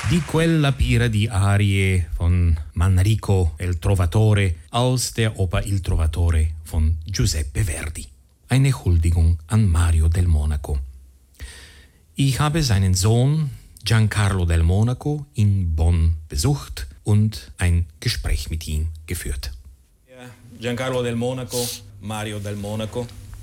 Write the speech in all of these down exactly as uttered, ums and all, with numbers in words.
Di quella pira di arie von Manrico el Trovatore aus der Oper Il Trovatore von Giuseppe Verdi. Eine Huldigung an Mario del Monaco. Ich habe seinen Sohn Giancarlo del Monaco in Bonn besucht und ein Gespräch mit ihm geführt. Giancarlo del Monaco, Mario del Monaco,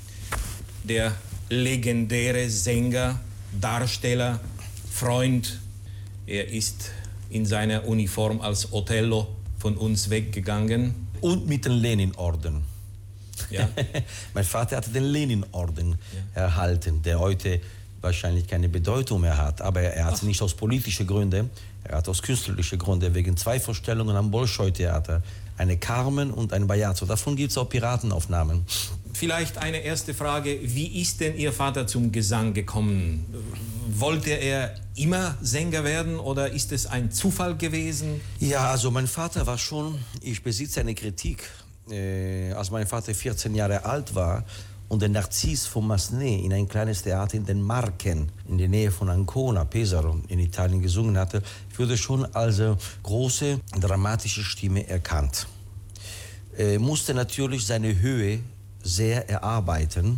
der legendäre Sänger, Darsteller, Freund. Er ist in seiner Uniform als Othello von uns weggegangen. Und mit dem Lenin-Orden. Ja. Mein Vater hatte den Lenin-Orden ja. erhalten, der heute wahrscheinlich keine Bedeutung mehr hat. Aber er hat es nicht aus politischen Gründen, er hat aus künstlerischen Gründen, wegen zwei Vorstellungen am Bolschoi-Theater. Eine Carmen und ein Bajazzo. Davon gibt es auch Piratenaufnahmen. Vielleicht eine erste Frage. Wie ist denn Ihr Vater zum Gesang gekommen? Wollte er immer Sänger werden oder ist es ein Zufall gewesen? Ja, also mein Vater war schon, ich besitze eine Kritik. Äh, als mein Vater vierzehn Jahre alt war und der Narziss von Massenet in ein kleines Theater in den Marken, in der Nähe von Ancona, Pesaro, in Italien gesungen hatte, wurde schon als große, dramatische Stimme erkannt. Er musste natürlich seine Höhe sehr erarbeiten,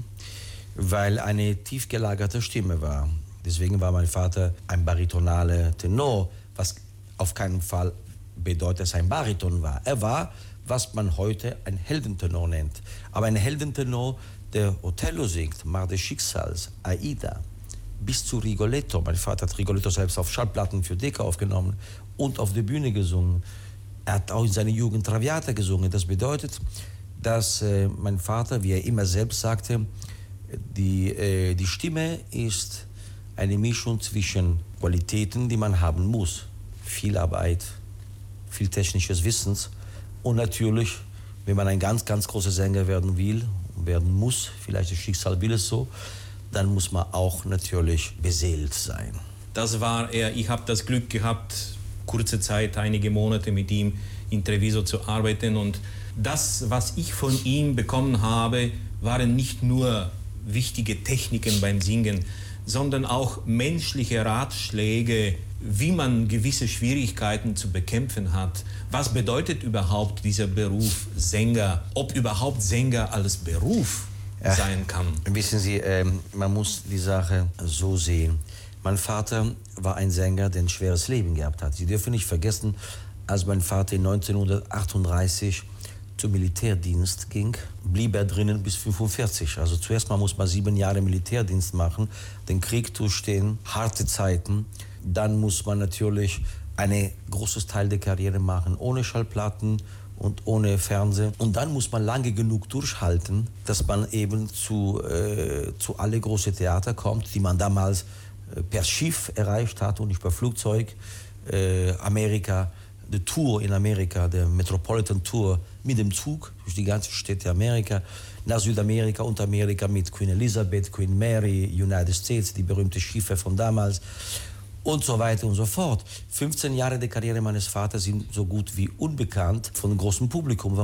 weil eine tief gelagerte Stimme war. Deswegen war mein Vater ein baritonaler Tenor, was auf keinen Fall bedeutet, dass er ein Bariton war. Er war, was man heute ein Heldentenor nennt. Aber ein Heldentenor, der Othello singt, Mar des Schicksals, Aida, bis zu Rigoletto. Mein Vater hat Rigoletto selbst auf Schallplatten für Decca aufgenommen und auf der Bühne gesungen. Er hat auch in seiner Jugend Traviata gesungen. Das bedeutet, dass äh, mein Vater, wie er immer selbst sagte, die, äh, die Stimme ist eine Mischung zwischen Qualitäten, die man haben muss. Viel Arbeit, viel technisches Wissens und natürlich, wenn man ein ganz, ganz großer Sänger werden will, werden muss, vielleicht das Schicksal will es so, dann muss man auch natürlich beseelt sein. Das war er. Ich habe das Glück gehabt, kurze Zeit, einige Monate mit ihm in Treviso zu arbeiten und das, was ich von ihm bekommen habe, waren nicht nur wichtige Techniken beim Singen, sondern auch menschliche Ratschläge, wie man gewisse Schwierigkeiten zu bekämpfen hat. Was bedeutet überhaupt dieser Beruf Sänger? Ob überhaupt Sänger als Beruf ja, sein kann? Wissen Sie, äh, man muss die Sache so sehen. Mein Vater war ein Sänger, der ein schweres Leben gehabt hat. Sie dürfen nicht vergessen, als mein Vater neunzehnhundertachtunddreißig zum Militärdienst ging, blieb er drinnen bis fünfundvierzig. Also zuerst mal muss man sieben Jahre Militärdienst machen, den Krieg durchstehen, harte Zeiten. Dann muss man natürlich einen großen Teil der Karriere machen, ohne Schallplatten und ohne Fernsehen. Und dann muss man lange genug durchhalten, dass man eben zu, äh, zu alle großen Theater kommt, die man damals äh, per Schiff erreicht hat und nicht per Flugzeug. Äh, Amerika, die Tour in Amerika, der Metropolitan Tour mit dem Zug durch die ganze Städte Amerika, nach Südamerika und Amerika mit Queen Elizabeth, Queen Mary, United States, die berühmten Schiffe von damals und so weiter und so fort. fünfzehn Jahre der Karriere meines Vaters sind so gut wie unbekannt von dem großen Publikum.